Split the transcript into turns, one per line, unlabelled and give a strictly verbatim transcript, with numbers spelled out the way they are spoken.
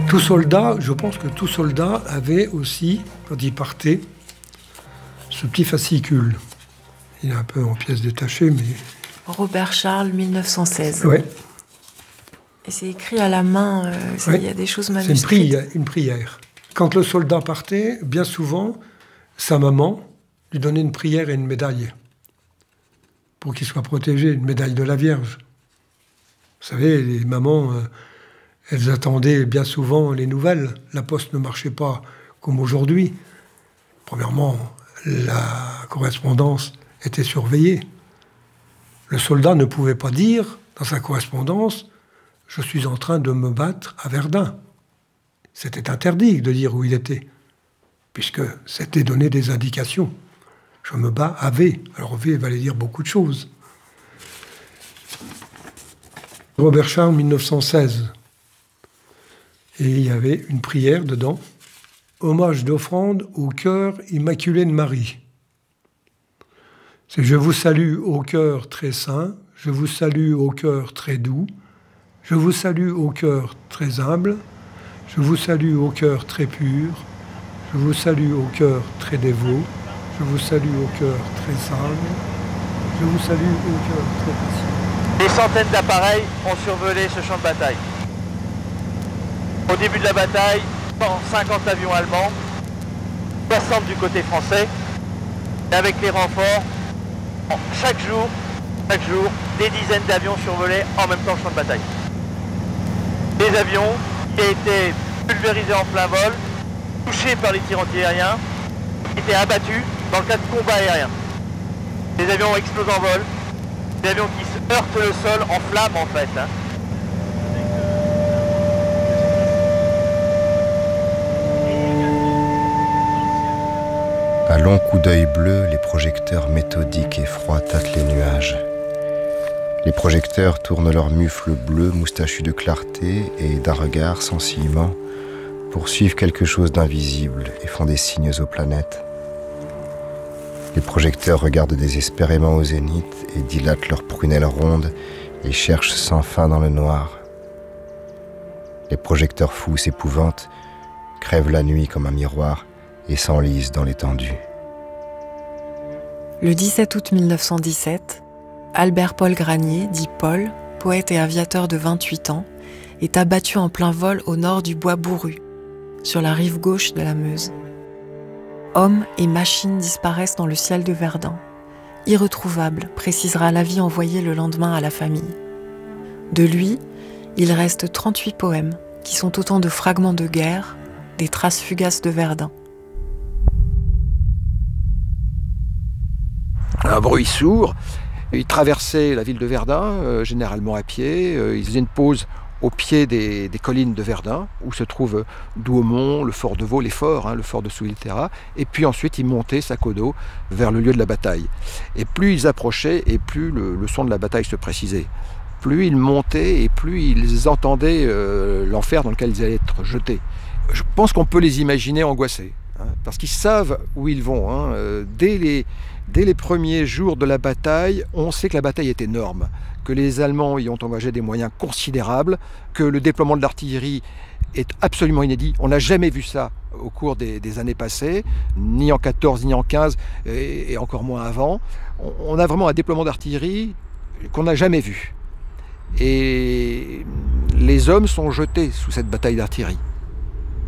Tout soldat, je pense que tout soldat avait aussi, quand il partait, ce petit fascicule. Il est un peu en pièces détachées, mais...
Robert Charles, mille neuf cent seize.
Oui.
Et c'est écrit à la main, euh,
Ouais.
il y a des choses
C'est
manuscrites.
une prière, une prière. Quand le soldat partait, bien souvent, sa maman lui donnait une prière et une médaille pour qu'il soit protégé, une médaille de la Vierge. Vous savez, les mamans, euh, elles attendaient bien souvent les nouvelles. La poste ne marchait pas comme aujourd'hui. Premièrement, la correspondance était surveillée. Le soldat ne pouvait pas dire dans sa correspondance « Je suis en train de me battre à Verdun ». C'était interdit de dire où il était, puisque c'était donner des indications. Je me bats à V. Alors V valait dire beaucoup de choses. Robert Charles, mille neuf cent seize. Et il y avait une prière dedans. Hommage d'offrande au cœur immaculé de Marie. C'est « Je vous salue au cœur très saint, je vous salue au cœur très doux, je vous salue au cœur très humble, je vous salue au cœur très pur, je vous salue au cœur très dévot, je vous salue au cœur très humble, je vous salue au cœur très patient. »
Des centaines d'appareils ont survolé ce champ de bataille. Au début de la bataille, cent cinquante avions allemands, soixante du côté français, et avec les renforts, chaque jour, chaque jour, des dizaines d'avions survolaient en même temps le champ de bataille. Des avions qui étaient pulvérisés en plein vol, touchés par les tirs antiaériens, étaient abattus dans le cas de combats aériens. Des avions explosent en vol, des avions qui se heurtent le sol en flammes en fait. Hein.
À longs coups d'œil bleu, les projecteurs méthodiques et froids tâtent les nuages. Les projecteurs tournent leurs mufles bleus moustachus de clarté et d'un regard sensilement poursuivent quelque chose d'invisible et font des signes aux planètes. Les projecteurs regardent désespérément au zénith et dilatent leurs prunelles rondes et cherchent sans fin dans le noir. Les projecteurs fous s'épouvantent, crèvent la nuit comme un miroir et s'enlisent dans l'étendue.
Le dix-sept août mille neuf cent dix-sept, Albert Paul Granier, dit Paul, poète et aviateur de vingt-huit ans, est abattu en plein vol au nord du Bois Bourru, sur la rive gauche de la Meuse. Hommes et machines disparaissent dans le ciel de Verdun. Irretrouvable, précisera l'avis envoyé le lendemain à la famille. De lui, il reste trente-huit poèmes, qui sont autant de fragments de guerre, des traces fugaces de Verdun.
Un bruit sourd. Ils traversaient la ville de Verdun, euh, généralement à pied. Euh, ils faisaient une pause au pied des, des collines de Verdun, où se trouvent Douaumont, le fort de Vaux, les forts, hein, le fort de Souilterra. Et puis ensuite, ils montaient sac au dos vers le lieu de la bataille. Et plus ils approchaient, et plus le, le son de la bataille se précisait. Plus ils montaient, et plus ils entendaient euh, l'enfer dans lequel ils allaient être jetés. Je pense qu'on peut les imaginer angoissés, hein, parce qu'ils savent où ils vont. Hein. Euh, dès les... Dès les premiers jours de la bataille, on sait que la bataille est énorme, que les Allemands y ont engagé des moyens considérables, que le déploiement de l'artillerie est absolument inédit. On n'a jamais vu ça au cours des, des années passées, ni en quatorze, ni en quinze, et, et encore moins avant. On, on a vraiment un déploiement d'artillerie qu'on n'a jamais vu. Et les hommes sont jetés sous cette bataille d'artillerie.